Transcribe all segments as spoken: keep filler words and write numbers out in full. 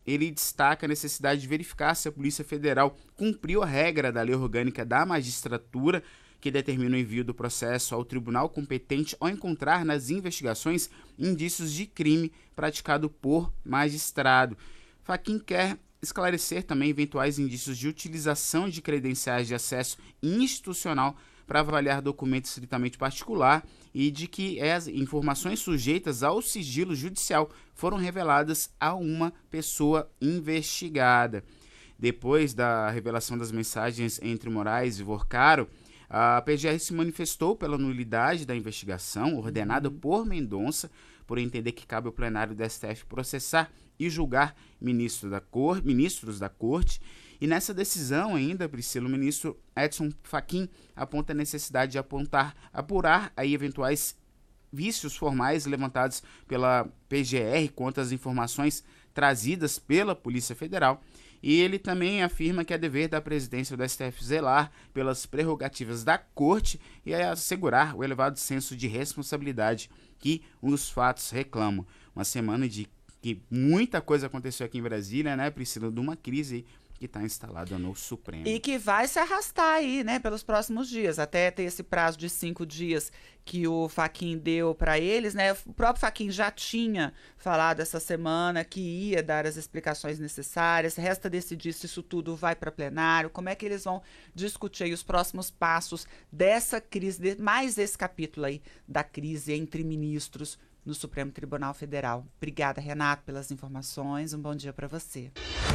ele destaca a necessidade de verificar se a Polícia Federal cumpriu a regra da Lei Orgânica da Magistratura, que determina o envio do processo ao tribunal competente ao encontrar nas investigações indícios de crime praticado por magistrado. Fachin quer esclarecer também eventuais indícios de utilização de credenciais de acesso institucional para avaliar documento estritamente particular e de que as informações sujeitas ao sigilo judicial foram reveladas a uma pessoa investigada. Depois da revelação das mensagens entre Moraes e Vorcaro, a P G R se manifestou pela nulidade da investigação ordenada por Mendonça, por entender que cabe ao plenário do S T F processar e julgar ministro da cor, ministros da corte. E nessa decisão ainda, Priscila, o ministro Edson Fachin aponta a necessidade de apontar, apurar aí eventuais vícios formais levantados pela P G R quanto às informações trazidas pela Polícia Federal. E ele também afirma que é dever da presidência do S T F zelar pelas prerrogativas da corte e assegurar o elevado senso de responsabilidade que os fatos reclamam. Uma semana de que muita coisa aconteceu aqui em Brasília, né, Priscila, de uma crise que está instalada no Supremo. E que vai se arrastar aí, né, pelos próximos dias, até ter esse prazo de cinco dias que o Fachin deu para eles, né? O próprio Fachin já tinha falado essa semana que ia dar as explicações necessárias. Resta decidir se isso tudo vai para plenário, como é que eles vão discutir aí os próximos passos dessa crise, mais esse capítulo aí da crise entre ministros no Supremo Tribunal Federal. Obrigada, Renato, pelas informações. Um bom dia para você.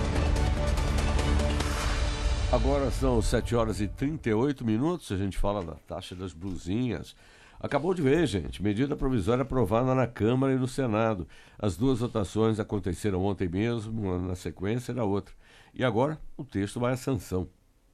Agora são sete horas e trinta e oito minutos, a gente fala da taxa das blusinhas. Acabou de ver, gente, medida provisória aprovada na Câmara e no Senado. As duas votações aconteceram ontem mesmo, uma na sequência da outra. E agora o texto vai à sanção.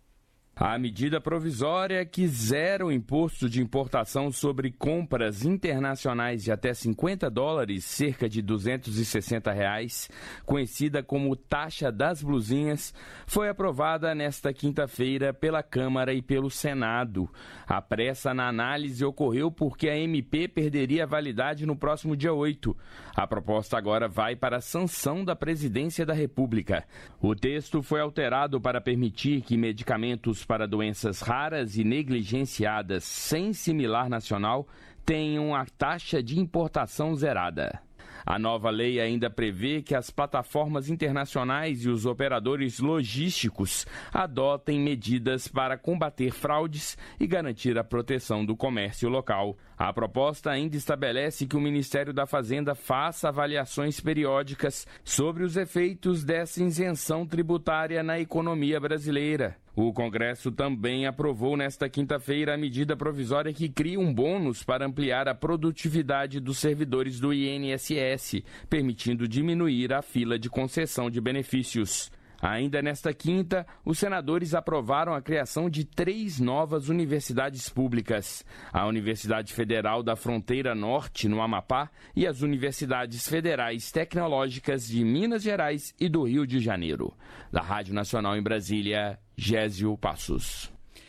A medida provisória que zera o imposto de importação sobre compras internacionais de até cinquenta dólares, cerca de duzentos e sessenta reais, conhecida como taxa das blusinhas, foi aprovada nesta quinta-feira pela Câmara e pelo Senado. A pressa na análise ocorreu porque a M P perderia validade no próximo dia oito. A proposta agora vai para a sanção da Presidência da República. O texto foi alterado para permitir que medicamentos para doenças raras e negligenciadas sem similar nacional tenham a taxa de importação zerada. A nova lei ainda prevê que as plataformas internacionais e os operadores logísticos adotem medidas para combater fraudes e garantir a proteção do comércio local. A proposta ainda estabelece que o Ministério da Fazenda faça avaliações periódicas sobre os efeitos dessa isenção tributária na economia brasileira. O Congresso também aprovou nesta quinta-feira a medida provisória que cria um bônus para ampliar a produtividade dos servidores do I N S S, permitindo diminuir a fila de concessão de benefícios. Ainda nesta quinta, os senadores aprovaram a criação de três novas universidades públicas: a Universidade Federal da Fronteira Norte, no Amapá, e as Universidades Federais Tecnológicas de Minas Gerais e do Rio de Janeiro. Da Rádio Nacional em Brasília, Gésio Passos.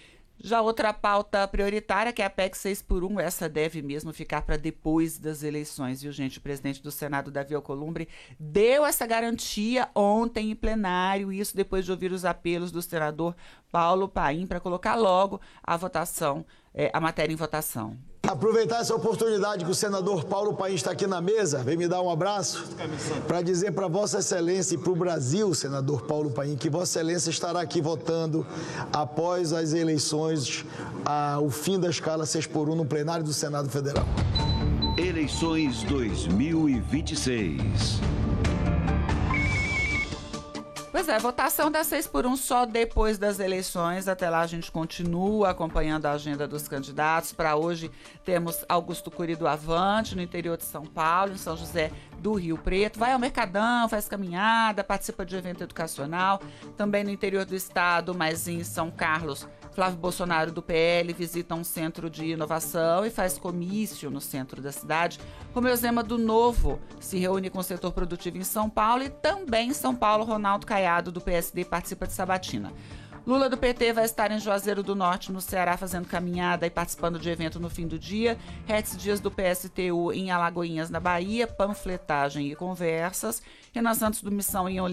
Já outra pauta prioritária, que é a P E C seis por um, essa deve mesmo ficar para depois das eleições, viu, gente? O presidente do Senado, Davi Alcolumbre, deu essa garantia ontem em plenário, isso depois de ouvir os apelos do senador Paulo Paim para colocar logo a votação, é, a matéria em votação. Aproveitar essa oportunidade que o senador Paulo Paim está aqui na mesa, vem me dar um abraço, para dizer para Vossa Excelência e para o Brasil, senador Paulo Paim, que Vossa Excelência estará aqui votando após as eleições, a, o fim da escala seis por um no plenário do Senado Federal. Eleições dois mil e vinte e seis. Pois é, votação da seis por um só depois das eleições. Até lá a gente continua acompanhando a agenda dos candidatos. Para hoje temos Augusto Cury do Avante, no interior de São Paulo, em São José do Rio Preto. Vai ao Mercadão, faz caminhada, participa de evento educacional. Também no interior do estado, mas em São Carlos, Flávio Bolsonaro do P L visita um centro de inovação e faz comício no centro da cidade. Romeu Zema do Novo se reúne com o setor produtivo em São Paulo e também em São Paulo, Ronaldo Caiado do P S D participa de sabatina. Lula do P T vai estar em Juazeiro do Norte, no Ceará, fazendo caminhada e participando de evento no fim do dia. Redes Dias do P S T U em Alagoinhas, na Bahia, panfletagem e conversas. Renan Santos do Missão em Olinda